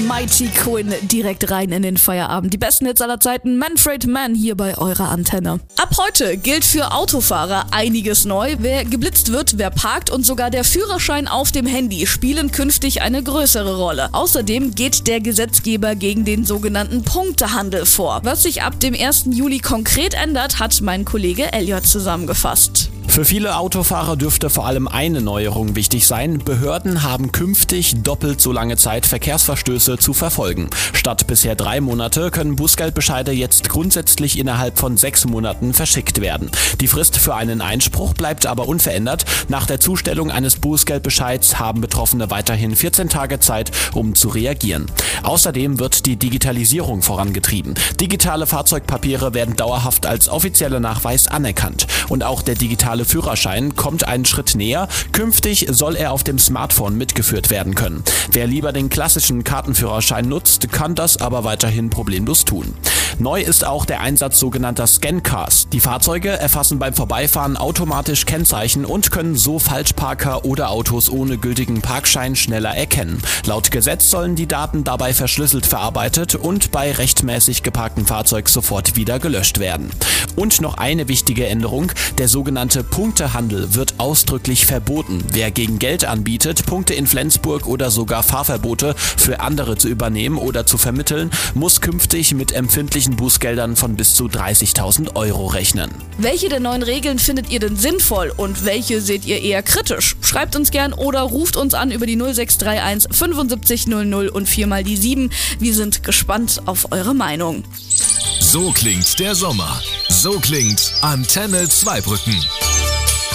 Mighty Quinn direkt rein in den Feierabend. Die besten Hits aller Zeiten, Manfred Mann hier bei eurer Antenne. Ab heute gilt für Autofahrer einiges neu. Wer geblitzt wird, wer parkt und sogar der Führerschein auf dem Handy spielen künftig eine größere Rolle. Außerdem geht der Gesetzgeber gegen den sogenannten Punktehandel vor. Was sich ab dem 1. Juli konkret ändert, hat mein Kollege Elliot zusammengefasst. Für viele Autofahrer dürfte vor allem eine Neuerung wichtig sein. Behörden haben künftig doppelt so lange Zeit, Verkehrsverstöße zu verfolgen. Statt bisher 3 Monate können Bußgeldbescheide jetzt grundsätzlich innerhalb von 6 Monaten verschickt werden. Die Frist für einen Einspruch bleibt aber unverändert. Nach der Zustellung eines Bußgeldbescheids haben Betroffene weiterhin 14 Tage Zeit, um zu reagieren. Außerdem wird die Digitalisierung vorangetrieben. Digitale Fahrzeugpapiere werden dauerhaft als offizieller Nachweis anerkannt. Und auch der digitale Führerschein kommt einen Schritt näher. Künftig soll er auf dem Smartphone mitgeführt werden können. Wer lieber den klassischen Kartenführerschein nutzt, kann das aber weiterhin problemlos tun. Neu ist auch der Einsatz sogenannter Scan-Cars. Die Fahrzeuge erfassen beim Vorbeifahren automatisch Kennzeichen und können so Falschparker oder Autos ohne gültigen Parkschein schneller erkennen. Laut Gesetz sollen die Daten dabei verschlüsselt verarbeitet und bei rechtmäßig geparktem Fahrzeug sofort wieder gelöscht werden. Und noch eine wichtige Änderung: Der sogenannte Punktehandel wird ausdrücklich verboten. Wer gegen Geld anbietet, Punkte in Flensburg oder sogar Fahrverbote für andere zu übernehmen oder zu vermitteln, muss künftig mit empfindlichen Bußgeldern von bis zu 30.000 € rechnen. Welche der neuen Regeln findet ihr denn sinnvoll und welche seht ihr eher kritisch? Schreibt uns gern oder ruft uns an über die 0631 75 00 und 4 mal die 7. Wir sind gespannt auf eure Meinung. So klingt der Sommer. So klingt Antenne Zweibrücken.